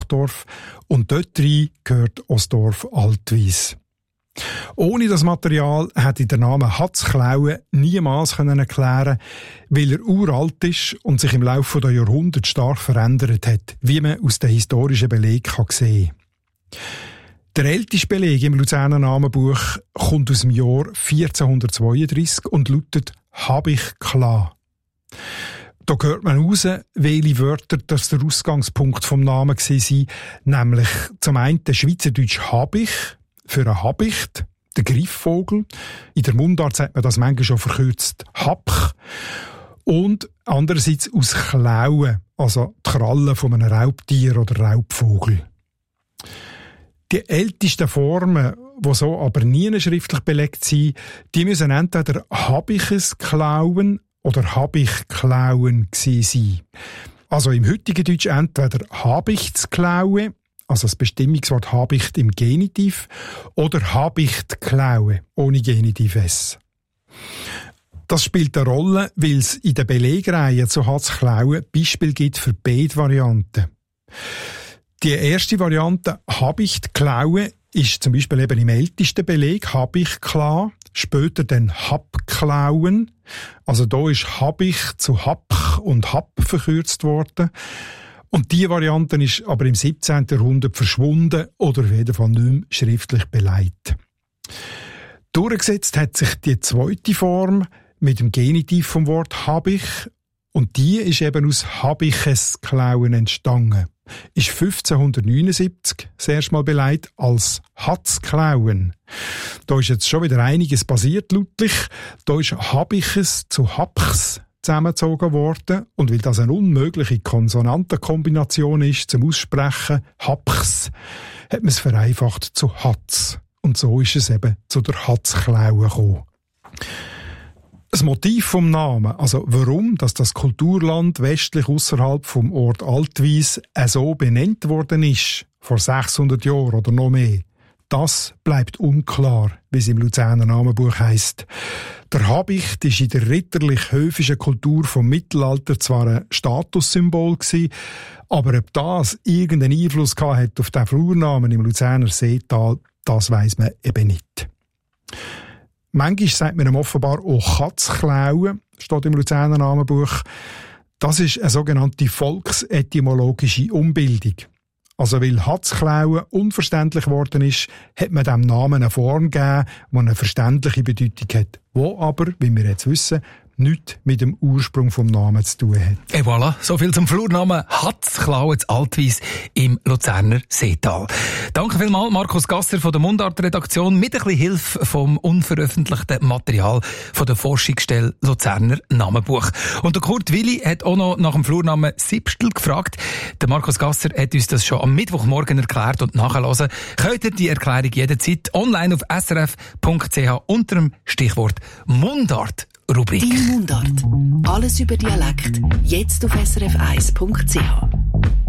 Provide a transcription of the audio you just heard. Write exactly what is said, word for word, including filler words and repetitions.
Hochdorf und dort rein gehört auch das Dorf Altwies. Ohne das Material hätte der Name Hatzklauen niemals können erklären, weil er uralt ist und sich im Laufe der Jahrhunderte stark verändert hat, wie man aus den historischen Belegen kann sehen kann. Der älteste Beleg im Luzerner Namenbuch kommt aus dem Jahr vierzehnhundertzweiunddreissig und lautet «Habich klar». Da hört man raus, welche Wörter das der Ausgangspunkt vom Namen waren, nämlich zum einen der Schweizerdeutsch «Habich» für ein Habicht, der Greifvogel. In der Mundart sagt man das manchmal schon verkürzt «Hapch». Und andererseits aus Klauen, also die Krallen von einem Raubtier oder Raubvogel. Die ältesten Formen, die so aber nie schriftlich belegt sind, die müssen entweder «Habiches klauen» oder «Habich klauen» gewesen sein. Also im heutigen Deutsch entweder «Habichts klaue», also das Bestimmungswort «Habicht» im Genitiv, oder «Habicht klaue» ohne Genitiv S. Das spielt eine Rolle, weil es in der Belegreihe zu Hatzklauen Beispiel gibt für beide Varianten. Die erste Variante, Habicht klauen, ist zum Beispiel eben im ältesten Beleg, Habich klar, später dann Habklauen. Also da ist Habich zu Hapch und Hab verkürzt worden. Und diese Variante ist aber im siebzehnten Jahrhundert verschwunden oder auf jeden Fall nicht mehr schriftlich beleidigt. Durchgesetzt hat sich die zweite Form mit dem Genitiv vom Wort Habich und die ist eben aus Habiches klauen entstanden. Ist fünfzehnhundertneunundsiebzig das erste Mal beleidigt als Hatzklauen. Da ist jetzt schon wieder einiges passiert, lautlich. Da ist Habiches zu Hapchs zusammengezogen worden. Und weil das eine unmögliche Konsonantenkombination ist zum Aussprechen, Hapchs, hat man es vereinfacht zu Hatz. Und so ist es eben zu der Hatzklauen gekommen. Das Motiv vom Namen, also warum, dass das Kulturland westlich außerhalb vom Ort Altwies so benannt worden ist, vor sechshundert Jahren oder noch mehr, das bleibt unklar, wie es im Luzerner Namenbuch heisst. Der Habicht ist in der ritterlich-höfischen Kultur vom Mittelalter zwar ein Statussymbol gewesen, aber ob das irgendeinen Einfluss gehabt hat auf den Flurnamen im Luzerner Seetal, das weiss man eben nicht. Manchmal sagt man ihm offenbar auch Katzklauen, steht im Luzerner Namenbuch. Das ist eine sogenannte volksetymologische Umbildung. Also weil Hatzklauen unverständlich geworden ist, hat man dem Namen eine Form gegeben, die eine verständliche Bedeutung hat, die aber, wie wir jetzt wissen, nichts mit dem Ursprung vom Namen zu tun hat. Et voilà, so viel zum Flurnamen Hatzklauen zu Altwies im Luzerner Seetal. Danke vielmals, Markus Gasser von der Mundart-Redaktion, mit ein bisschen Hilfe vom unveröffentlichten Material von der Forschungsstelle Luzerner Namenbuch. Und der Kurt Willi hat auch noch nach dem Flurnamen Sipstel gefragt. Der Markus Gasser hat uns das schon am Mittwochmorgen erklärt und nachhören. Könnt ihr die Erklärung jederzeit online auf s r f punkt c h unter dem Stichwort Mundart Rubrik. Die Mundart. Alles über Dialekt. Jetzt auf s r f eins punkt c h.